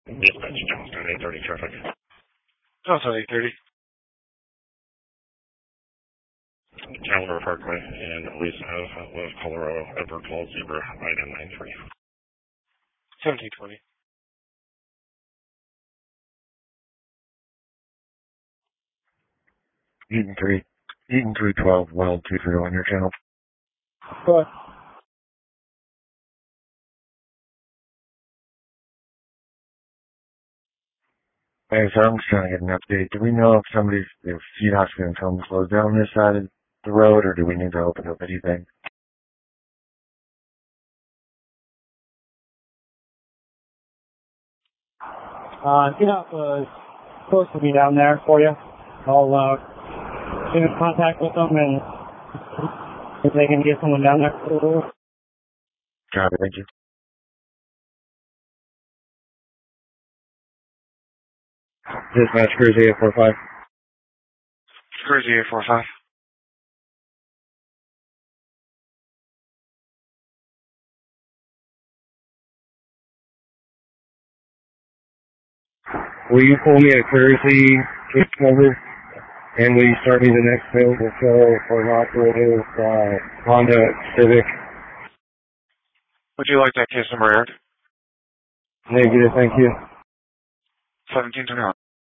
Dispatch, Johnstown 830 traffic. Johnstown 830. Calendar Parkway and Lisa Ave, West Colorado, Edward Paul Zebra, item 93. 1720. Eaton 312, Wild 20 on your channel. Good. Hey, so I'm just trying to get an update. Do we know if Feed Hospital and Home closed down on this side of the road, or do we need to open up anything? CDOT was supposed to be down there for you. I'll get in contact with them and if they can get someone down there. Copy, thank you. Dispatch, Cruise 845. Cruise 845. Will you pull me a courtesy case number? And will you start me the next available show for an operative Honda Civic? Would you like that case number aired? Negative, thank you. 1721.